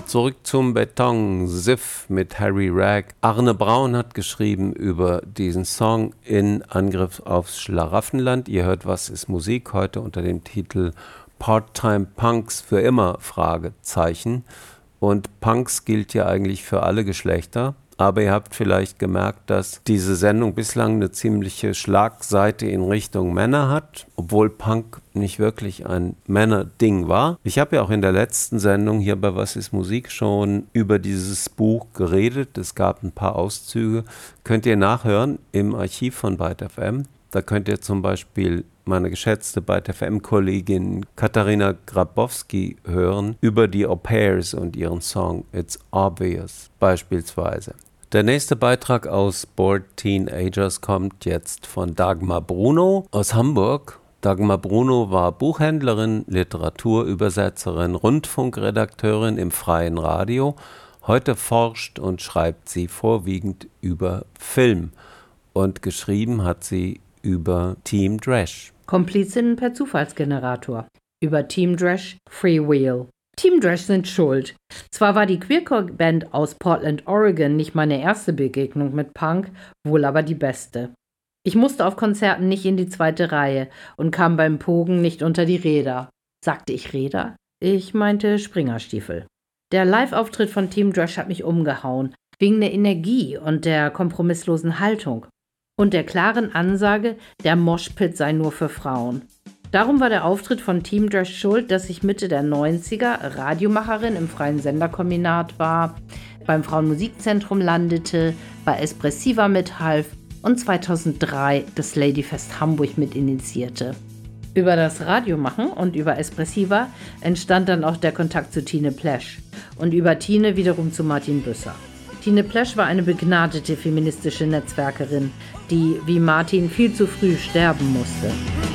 Zurück zum Beton, Siff mit Harry Ragg. Arne Braun hat geschrieben über diesen Song in Angriff aufs Schlaraffenland. Ihr hört Was ist Musik heute unter dem Titel Part-Time Punks für immer, Fragezeichen. Und Punks gilt ja eigentlich für alle Geschlechter. Aber ihr habt vielleicht gemerkt, dass diese Sendung bislang eine ziemliche Schlagseite in Richtung Männer hat, obwohl Punk nicht wirklich ein Männerding war. Ich habe ja auch in der letzten Sendung hier bei Was ist Musik schon über dieses Buch geredet. Es gab ein paar Auszüge. Könnt ihr nachhören im Archiv von Byte FM. Da könnt ihr zum Beispiel meine geschätzte Byte FM-Kollegin Katharina Grabowski hören über die Au-pairs und ihren Song It's Obvious beispielsweise. Der nächste Beitrag aus Bored Teenagers kommt jetzt von Dagmar Bruno aus Hamburg. Dagmar Bruno war Buchhändlerin, Literaturübersetzerin, Rundfunkredakteurin im Freien Radio. Heute forscht und schreibt sie vorwiegend über Film. Und geschrieben hat sie über Team Dresch. Komplizinnen per Zufallsgenerator. Über Team Dresch, Freewheel. Team Dresch sind schuld. Zwar war die Queercore-Band aus Portland, Oregon nicht meine erste Begegnung mit Punk, wohl aber die beste. Ich musste auf Konzerten nicht in die zweite Reihe und kam beim Pogen nicht unter die Räder. Sagte ich Räder? Ich meinte Springerstiefel. Der Live-Auftritt von Team Dresch hat mich umgehauen, wegen der Energie und der kompromisslosen Haltung. Und der klaren Ansage, der Moshpit sei nur für Frauen. Darum war der Auftritt von Team Dresch schuld, dass ich Mitte der 90er Radiomacherin im freien Senderkombinat war, beim Frauenmusikzentrum landete, bei Espressiva mithalf und 2003 das Ladyfest Hamburg mitinitiierte. Über das Radiomachen und über Espressiva entstand dann auch der Kontakt zu Tine Plesch und über Tine wiederum zu Martin Büsser. Tine Plesch war eine begnadete feministische Netzwerkerin, die, wie Martin, viel zu früh sterben musste.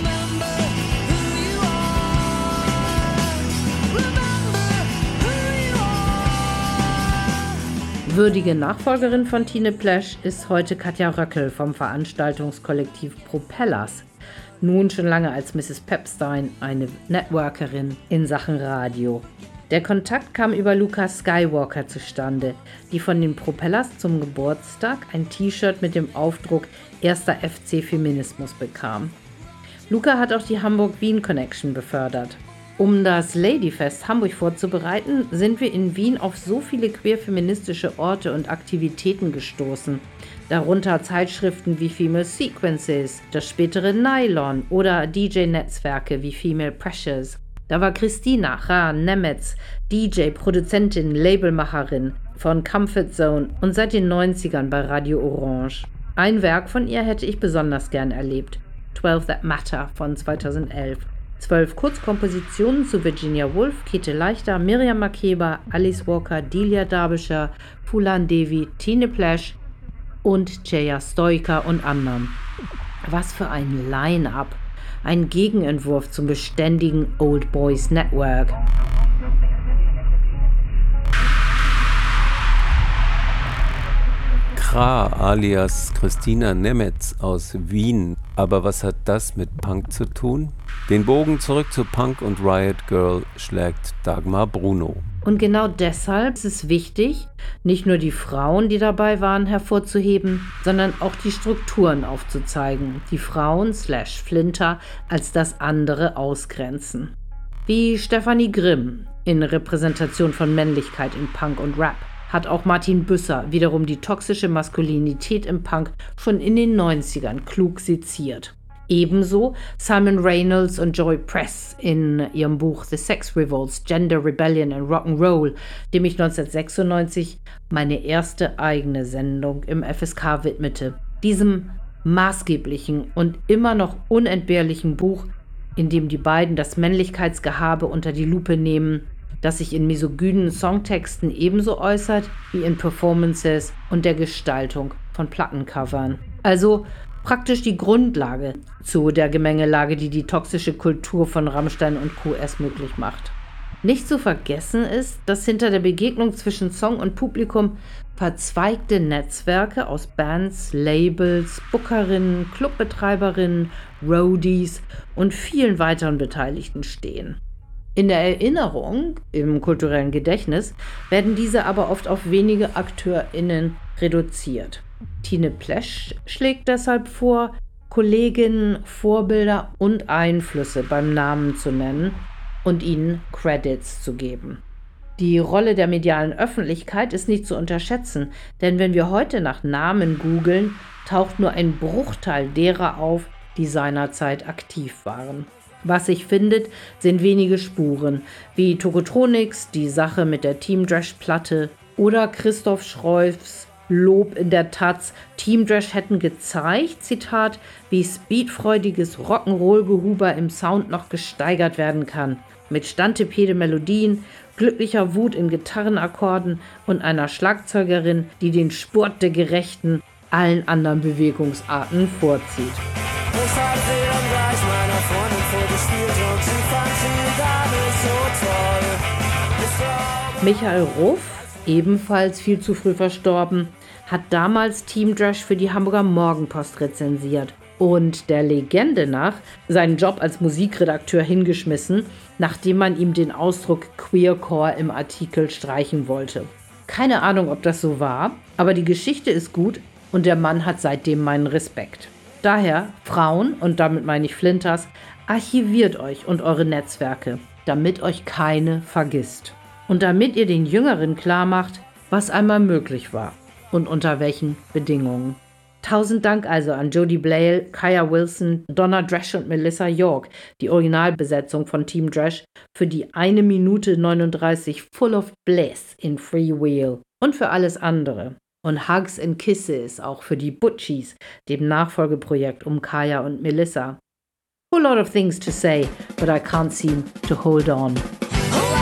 Würdige Nachfolgerin von Tine Plesch ist heute Katja Röckel vom Veranstaltungskollektiv Propellers, nun schon lange als Mrs. Pepstein eine Networkerin in Sachen Radio. Der Kontakt kam über Luca Skywalker zustande, die von den Propellers zum Geburtstag ein T-Shirt mit dem Aufdruck 1. FC Feminismus bekam. Luca hat auch die Hamburg-Wien Connection befördert. Um das Ladyfest Hamburg vorzubereiten, sind wir in Wien auf so viele queer-feministische Orte und Aktivitäten gestoßen. Darunter Zeitschriften wie Female Sequences, das spätere Nylon oder DJ-Netzwerke wie Female Pressures. Da war Christina Nemetz, DJ, Produzentin, Labelmacherin von Comfort Zone und seit den 90ern bei Radio Orange. Ein Werk von ihr hätte ich besonders gern erlebt, 12 That Matter von 2011. 12 Kurzkompositionen zu Virginia Woolf, Käthe Leichter, Miriam Makeba, Alice Walker, Delia Derbyshire, Phoolan Devi, Tine Plesch und Jaya Stoiker und anderen. Was für ein Line-Up! Ein Gegenentwurf zum beständigen Old Boys Network. Kra alias Christina Nemetz aus Wien. Aber was hat das mit Punk zu tun? Den Bogen zurück zu Punk und Riot Girl schlägt Dagmar Bruno. Und genau deshalb ist es wichtig, nicht nur die Frauen, die dabei waren, hervorzuheben, sondern auch die Strukturen aufzuzeigen, die Frauen/Flinter als das andere ausgrenzen. Wie Stefanie Grimm in Repräsentation von Männlichkeit in Punk und Rap hat auch Martin Büsser wiederum die toxische Maskulinität im Punk schon in den 90ern klug seziert. Ebenso Simon Reynolds und Joy Press in ihrem Buch The Sex Revolts, Gender Rebellion and Rock'n'Roll, dem ich 1996 meine erste eigene Sendung im FSK widmete. Diesem maßgeblichen und immer noch unentbehrlichen Buch, in dem die beiden das Männlichkeitsgehabe unter die Lupe nehmen, das sich in misogynen Songtexten ebenso äußert wie in Performances und der Gestaltung von Plattencovern. Also praktisch die Grundlage zu der Gemengelage, die die toxische Kultur von Rammstein und Co. erst möglich macht. Nicht zu vergessen ist, dass hinter der Begegnung zwischen Song und Publikum verzweigte Netzwerke aus Bands, Labels, Bookerinnen, Clubbetreiberinnen, Roadies und vielen weiteren Beteiligten stehen. In der Erinnerung, im kulturellen Gedächtnis, werden diese aber oft auf wenige AkteurInnen reduziert. Tine Plesch schlägt deshalb vor, Kolleginnen, Vorbilder und Einflüsse beim Namen zu nennen und ihnen Credits zu geben. Die Rolle der medialen Öffentlichkeit ist nicht zu unterschätzen, denn wenn wir heute nach Namen googeln, taucht nur ein Bruchteil derer auf, die seinerzeit aktiv waren. Was sich findet, sind wenige Spuren, wie Tokotronics, die Sache mit der Team Dresch-Platte oder Christoph Schroeffs Lob in der Taz. Team Dresch hätten gezeigt, Zitat, wie speedfreudiges Rock'n'Roll-Gehuber im Sound noch gesteigert werden kann. Mit standtepede Melodien, glücklicher Wut in Gitarrenakkorden und einer Schlagzeugerin, die den Spurt der Gerechten allen anderen Bewegungsarten vorzieht. Ich hab sie dann gleich meiner Freundin vorgespielt und sie fand sie gar nicht so toll. Michael Ruff, ebenfalls viel zu früh verstorben, hat damals Team Dresch für die Hamburger Morgenpost rezensiert und der Legende nach seinen Job als Musikredakteur hingeschmissen, nachdem man ihm den Ausdruck Queercore im Artikel streichen wollte. Keine Ahnung, ob das so war, aber die Geschichte ist gut und der Mann hat seitdem meinen Respekt. Daher, Frauen, und damit meine ich Flinters, archiviert euch und eure Netzwerke, damit euch keine vergisst. Und damit ihr den Jüngeren klar macht, was einmal möglich war und unter welchen Bedingungen. 1000 Dank also an Jody Blale, Kaya Wilson, Donna Dresch und Melissa York, die Originalbesetzung von Team Dresch, für die 1 Minute 39 Full of Bliss in Freewheel und für alles andere. Und Hugs and Kisses auch für die Butchies, dem Nachfolgeprojekt um Kaya und Melissa. Whole lot of things to say, but I can't seem to hold on.